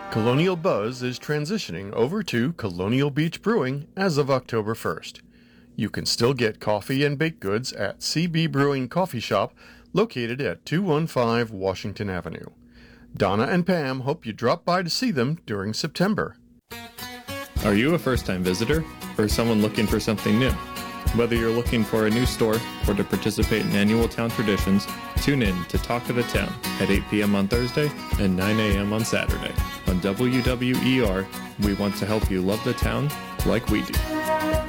Colonial Buzz is transitioning over to Colonial Beach Brewing as of October 1st. You can still get coffee and baked goods at CB Brewing Coffee Shop, located at 215 Washington Avenue. Donna and Pam hope you drop by to see them during September. Are you a first-time visitor or someone looking for something new? Whether you're looking for a new store or to participate in annual town traditions, tune in to Talk of the Town at 8 p.m. on Thursday and 9 a.m. on Saturday. On WWER, we want to help you love the town like we do.